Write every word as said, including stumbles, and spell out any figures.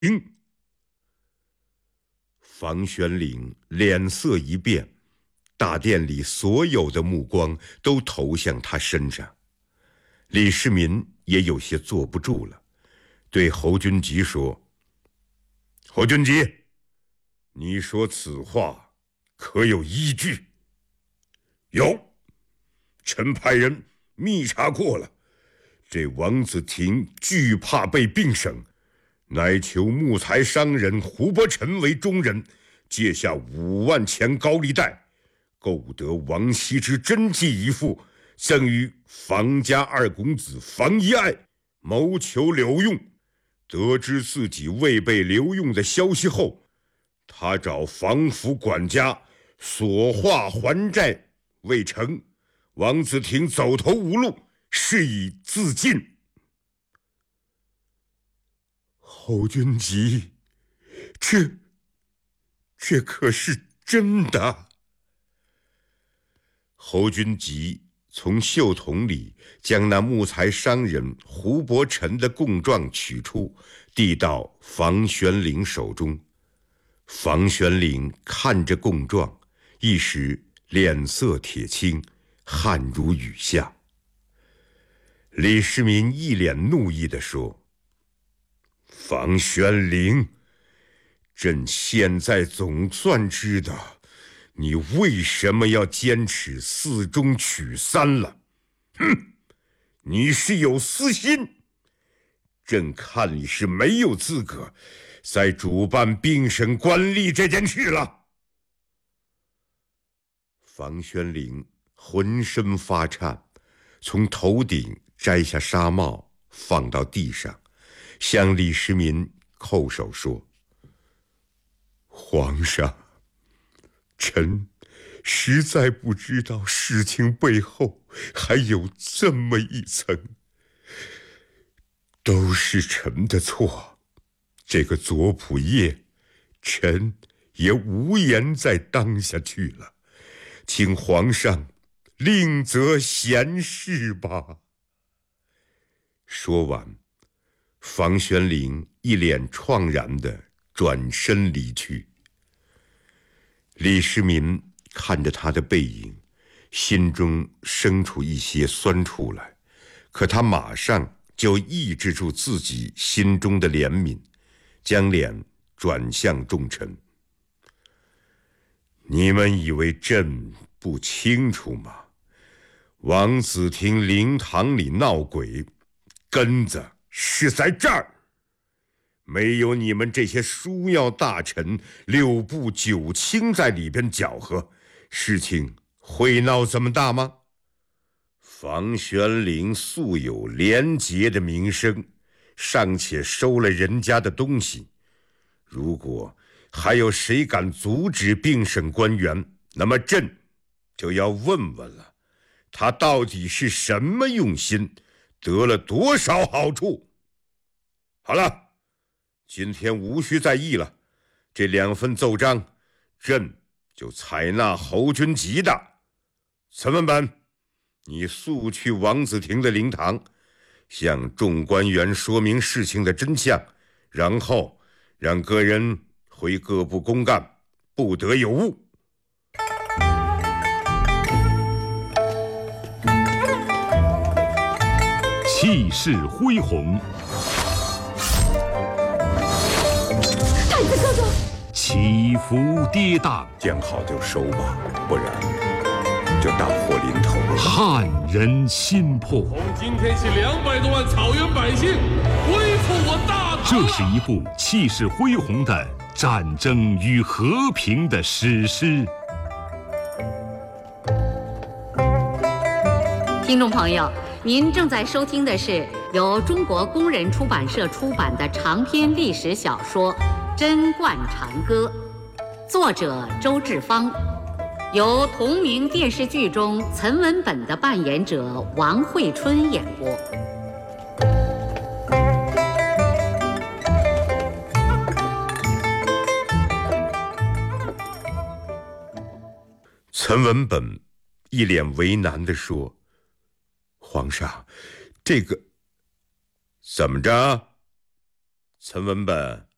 停！房玄龄脸色一变，大殿里所有的目光都投向他身上。李世民也有些坐不住了，对侯君集说：“侯君集，你说此话可有依据？”“有，臣派人密查过了，这王子廷惧怕被并省，乃求木材商人胡伯臣为中人，借下五万钱高利贷，购得王羲之真迹一幅，赠与房家二公子房遗爱，谋求留用。得知自己未被留用的消息后，他找房府管家索画还债未成，王子廷走投无路，是以自尽。”“侯君集，这这可是真的？”侯君集从袖筒里将那木材商人胡伯臣的供状取出，递到房玄龄手中。房玄龄看着供状，一时脸色铁青，汗如雨下。李世民一脸怒意地说：“房玄龄，朕现在总算知道你为什么要坚持四中取三了。哼，你是有私心，朕看你是没有资格再主办并省官吏这件事了。”房玄龄浑身发颤，从头顶摘下纱帽放到地上，向李世民叩首说：“皇上，臣实在不知道事情背后还有这么一层，都是臣的错。这个左仆射，臣也无颜再当下去了，请皇上另择贤士吧。”说完，房玄龄一脸怆然地转身离去。李世民看着他的背影，心中生出一些酸楚来，可他马上就抑制住自己心中的怜悯，将脸转向众臣：“你们以为朕不清楚吗？王子廷灵堂里闹鬼，根子是在这儿。没有你们这些枢要大臣六部九卿在里边搅和，事情会闹这么大吗？房玄龄素有廉洁的名声，尚且收了人家的东西，如果还有谁敢阻止并省官员，那么朕就要问问了，他到底是什么用心，得了多少好处？好了，今天无需再议了，这两份奏章，朕就采纳侯君集的。陈文本，你速去王子廷的灵堂，向众官员说明事情的真相，然后让各人回各部公干，不得有误。 气势恢宏， 太子哥哥， 起伏跌宕， 见好就收吧，不然就大祸临头了。 撼人心魄。 从今天起，两百多万草原百姓恢复我大唐。 这是一部气势恢宏的战争与和平的史诗。 听众朋友，您正在收听的是由中国工人出版社出版的长篇历史小说《贞观长歌》，作者周志芳，由同名电视剧中岑文本的扮演者王慧春演播。 岑文本一脸为难地说：“皇上，这个怎么着？”岑文本，